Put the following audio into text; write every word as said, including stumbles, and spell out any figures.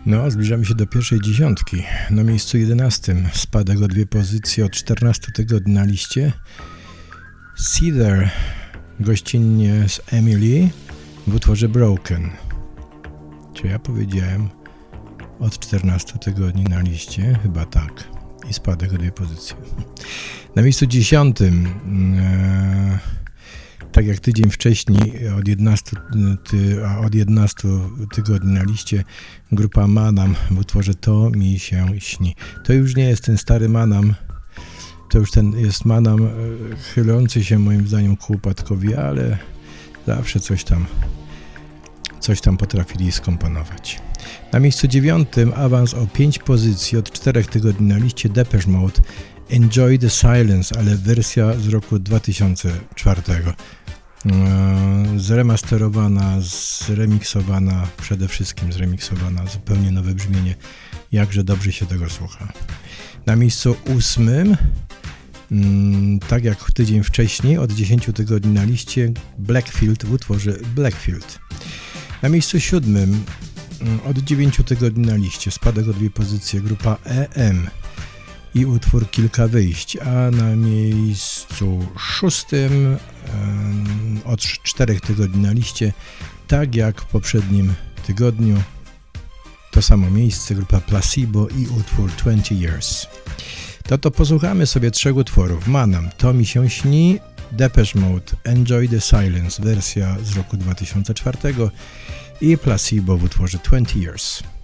No, zbliżamy się do pierwszej dziesiątki. Na miejscu jedenastym spadek o dwie pozycje od czternastu tygodni na liście. Cedar gościnnie z Emily w utworze Broken. Czy ja powiedziałem od czternastu tygodni na liście? Chyba tak. I spadek o dwie pozycje. Na miejscu dziesiątym, e, tak jak tydzień wcześniej, od jedenastu, ty, a od jedenastu tygodni na liście, grupa Manam w utworze To mi się śni. To już nie jest ten stary Manam, to już ten jest Manam e, chylący się moim zdaniem ku upadkowi, ale zawsze coś tam, coś tam potrafili skomponować. Na miejscu dziewiątym awans o pięć pozycji od czterech tygodni na liście Depeche Mode Enjoy the Silence, ale wersja z roku dwa tysiące czwartego. Zremasterowana, zremiksowana, przede wszystkim zremiksowana, zupełnie nowe brzmienie, jakże dobrze się tego słucha. Na miejscu ósmym, tak jak tydzień wcześniej, od dziesięciu tygodni na liście Blackfield w utworze Blackfield. Na miejscu siódmym, od dziewięciu tygodni na liście, spadek o dwie pozycje, grupa E M i utwór Kilka wyjść, a na miejscu szóstym od czterech tygodni na liście, tak jak w poprzednim tygodniu, to samo miejsce, grupa Placebo i utwór twenty years. To to posłuchamy sobie trzech utworów. Manam, To mi się śni, Depeche Mode, Enjoy the Silence, wersja z roku dwa tysiące czwartego i Placebo w utworze twenty years.